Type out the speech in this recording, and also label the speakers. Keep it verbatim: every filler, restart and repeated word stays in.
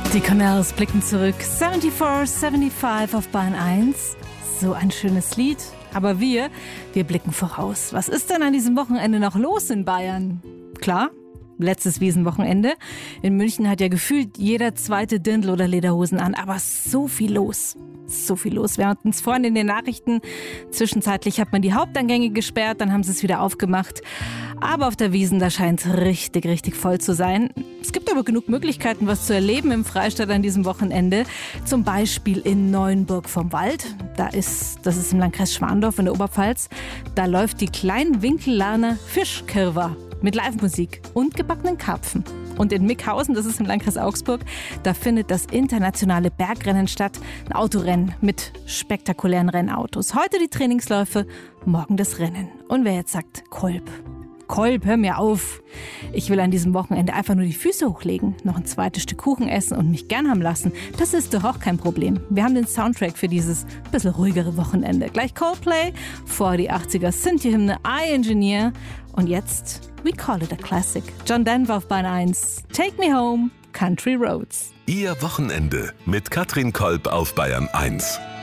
Speaker 1: Die Canals blicken zurück. vierundsiebzig, fünfundsiebzig auf Bahn eins. So ein schönes Lied. Aber wir, wir blicken voraus. Was ist denn an diesem Wochenende noch los in Bayern? Klar, letztes Wiesenwochenende. In München hat ja gefühlt jeder zweite Dirndl oder Lederhosen an. Aber so viel los. So viel los. Wir hatten es vorhin in den Nachrichten. Zwischenzeitlich hat man die Haupteingänge gesperrt, dann haben sie es wieder aufgemacht. Aber auf der Wiesn, da scheint es richtig, richtig voll zu sein. Es gibt aber genug Möglichkeiten, was zu erleben im Freistaat an diesem Wochenende. Zum Beispiel in Neuenburg vom Wald. Da ist, das ist im Landkreis Schwandorf in der Oberpfalz. Da läuft die Kleinwinkellarner Fischkirwa mit Live-Musik und gebackenen Karpfen. Und in Mickhausen, das ist im Landkreis Augsburg, da findet das internationale Bergrennen statt. Ein Autorennen mit spektakulären Rennautos. Heute die Trainingsläufe, morgen das Rennen. Und wer jetzt sagt, Kolb, Kolb, hör mir auf. Ich will an diesem Wochenende einfach nur die Füße hochlegen, noch ein zweites Stück Kuchen essen und mich gern haben lassen. Das ist doch auch kein Problem. Wir haben den Soundtrack für dieses bisschen ruhigere Wochenende. Gleich Coldplay, vor die achtziger Synthie-Hymne I Engineer. Und jetzt, we call it a classic. John Denver auf Bahn eins. Take me home, Country Roads.
Speaker 2: Ihr Wochenende mit Katrin Kolb auf Bayern eins.